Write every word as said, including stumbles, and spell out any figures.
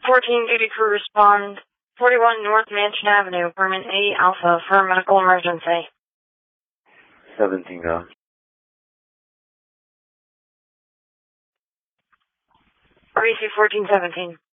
fourteen duty crew respond. forty-one North Mansion Avenue, Berman A Alpha for medical emergency. seventeen, go. R E C fourteen seventeen.